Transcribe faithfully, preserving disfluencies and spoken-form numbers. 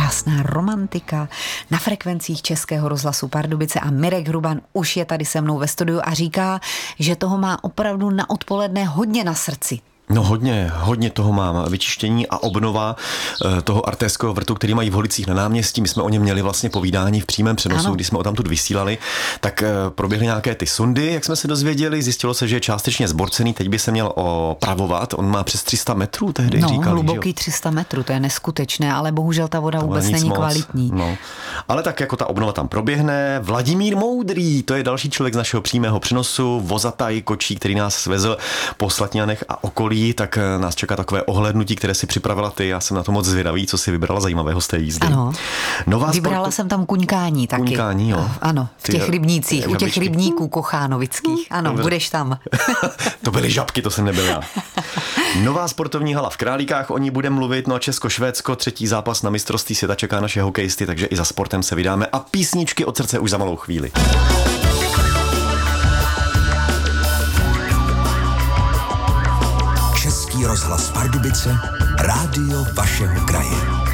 krásná romantika na frekvencích Českého rozhlasu Pardubice a Mirek Hruban už je tady se mnou ve studiu a říká, že toho má opravdu na odpoledne hodně na srdci. No hodně, hodně toho mám. Vyčištění a obnova toho artéského vrtu, který mají v Holicích na náměstí. My jsme o něm měli vlastně povídání v přímém přenosu, ano. Když jsme o tamtud vysílali. Tak proběhly nějaké ty sondy, jak jsme se dozvěděli. Zjistilo se, že je částečně zborcený, teď by se měl opravovat. On má přes tři sta metrů, tehdy no, říkali. Hluboký tři sta metrů, to je neskutečné, ale bohužel ta voda to vůbec není moc kvalitní. No. Ale tak jako ta obnova tam proběhne. Vladimír Moudrý, to je další člověk z našeho přímého přenosu, vozataj kočí, který nás svezl po Slatňanech a okolí. Tak nás čeká takové ohlédnutí, které si připravila ty. Já jsem na to moc zvědavý, co si vybrala zajímavého z té jízdy. Ano. Nová Vybrala sportu... jsem tam kuňkání taky. Kuňkání, jo. Ano, v těch ty rybnících, u těch rybníků kochánovických. Ano, Dobře. Budeš tam. To byly žabky, to jsem nebyl já. Nová sportovní hala v Králíkách, o ní bude mluvit, no a Česko-Švédsko, třetí zápas na mistrovství světa čeká naše hokejisty, takže i za sportem se vydáme a písničky od srdce už za malou chvíli. Český rozhlas Pardubice, rádio vašeho kraje.